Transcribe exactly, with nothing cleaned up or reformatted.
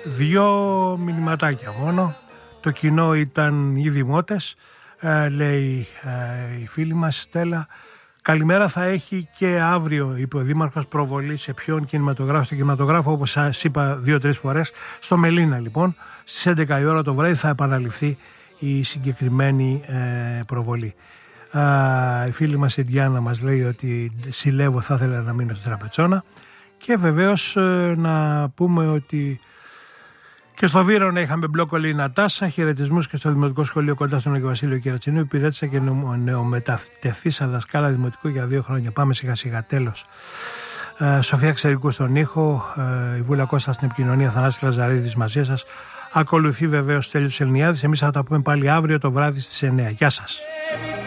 Δυο μηνυματάκια μόνο. Το κοινό ήταν οι δημότες, ε, λέει ε, η φίλη μας Στέλλα. Καλημέρα, θα έχει και αύριο, είπε ο Δήμαρχος, προβολή σε ποιον κινηματογράφο. Στο κινηματογράφο, όπως σας είπα δύο-τρεις φορές, στο Μελίνα λοιπόν, στις έντεκα η ώρα το βράδυ θα επαναληφθεί η συγκεκριμένη ε, προβολή. Α, η φίλη μας η Διάννα μας λέει ότι συλλεύω, θα ήθελα να μείνω στη Τραπετσόνα. Και βεβαίως ε, να πούμε ότι και στο Βύρωνα είχαμε μπλόκολη Νατάσα, χαιρετισμούς και στο Δημοτικό Σχολείο κοντά στον Αγιο Βασίλειο Κερατσινού. Υπηρέτησα και νεομεταθήσα δασκάλα δημοτικού για δύο χρόνια. Πάμε σιγά σιγά, τέλος. Ε, Σοφία Ξερικού στον ήχο, ε, η Βούλα Κώστα στην επικοινωνία, Θανάσης Λαζαρίδης μαζί σας. Ακολουθεί βεβαίως Στέλιος Ελληνιάδης. Εμείς θα τα πούμε πάλι αύριο το βράδυ στις εννιά. Γεια σας.